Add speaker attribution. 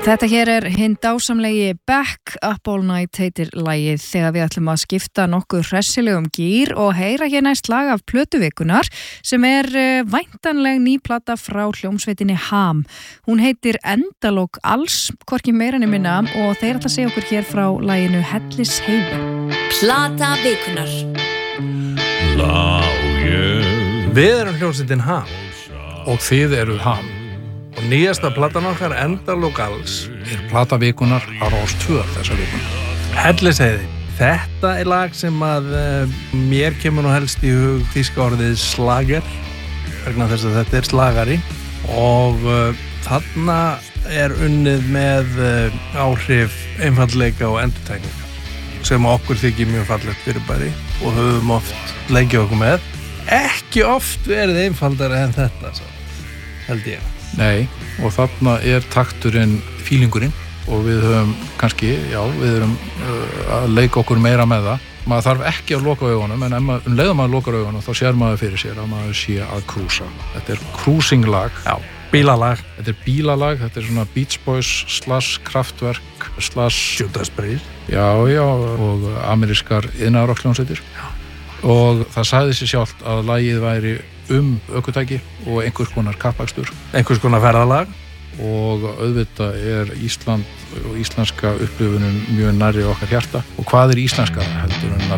Speaker 1: Þetta hér hinn dásamlegi Beck, Up All Night heitir lagið þegar við ætlum að skipta nokkuð hressilegum gír og heyra hér næst lag af plötuvikunar sem væntanleg ný plata frá hljómsveitinni Ham. Hún heitir Endalok alls, hvorki meira en minna og þeir ætla að segja okkur hér frá laginu Hellisheiði.
Speaker 2: Plata vikunar.
Speaker 3: Við erum hljómsveitin Ham
Speaker 4: og þið eruð Ham.
Speaker 3: og nýjasta platan okkar Endalok alls
Speaker 4: plata vikunar á Rás 2 þessa vikuna.
Speaker 3: Hellisheiði. Þetta lag sem að mér kemur nú helst í hug þýska orðið slager vegna þess að þetta slagari og þarna unnið með áhrif einfaldleika og endurtekninga sem okkur þykir mjög fallegt fyrirbæri og höfum oft lengjað okkur með. Ekki oft verið einfaldara en þetta, held ég.
Speaker 4: Nei, og þarna takturinn fílingurinn og við höfum kannski, við erum að leika okkur meira með það. Maður þarf ekki að loka augunum, en leiðum maður lokar augunum, þá sér maður fyrir sér að maður sé að krúsa. Þetta cruising lag.
Speaker 3: Já, bílalag.
Speaker 4: Þetta bílalag, þetta svona Beach Boys / Kraftwerk /
Speaker 3: Judas Priest.
Speaker 4: Já, og amerískar iðnaðarrokkhljómsveitir. Já. Og það sagði sér sjálft að lagið væri ökutæki og einhvers konar kappakstur.
Speaker 3: Einhvers konar ferðalag.
Speaker 4: Og auðvitað Ísland og íslenska upplifunin mjög nærri okkar hjarta. Og hvað íslenska heldur en